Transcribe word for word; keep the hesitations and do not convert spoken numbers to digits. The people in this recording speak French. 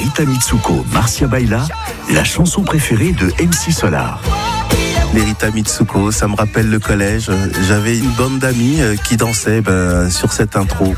Rita Mitsuko, Marcia Baila, la chanson préférée de M C Solar. Les Rita Mitsuko, ça me rappelle le collège. J'avais une bande d'amis qui dansaient ben, sur cette intro.